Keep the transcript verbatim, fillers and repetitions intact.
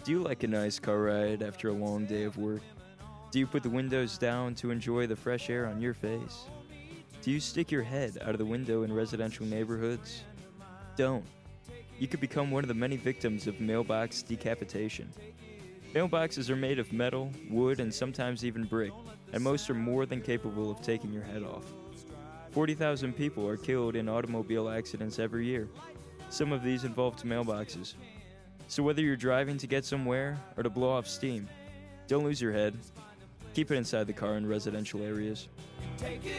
Do you like a nice car ride after a long day of work? Do you put the windows down to enjoy the fresh air on your face? Do you stick your head out of the window in residential neighborhoods? Don't. You could become one of the many victims of mailbox decapitation. Mailboxes are made of metal, wood, and sometimes even brick, and most are more than capable of taking your head off. forty thousand people are killed in automobile accidents every year. Some of these involve mailboxes. So whether you're driving to get somewhere or to blow off steam, don't lose your head. Keep it inside the car in residential areas. Take it